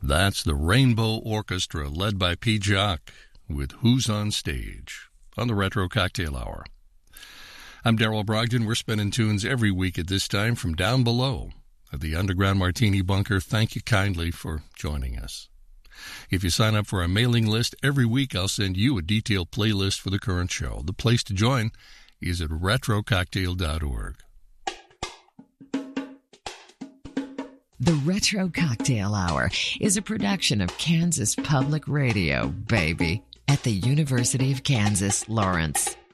That's the Rainbow Orchestra, led by Pete Jacques, with Who's on Stage, on the Retro Cocktail Hour. I'm Darrell Brogdon. We're spinning tunes every week at this time from down below at the Underground Martini Bunker. Thank you kindly for joining us. If you sign up for our mailing list, every week I'll send you a detailed playlist for the current show. The place to join is at retrococktail.org. The Retro Cocktail Hour is a production of Kansas Public Radio, baby, at the University of Kansas, Lawrence.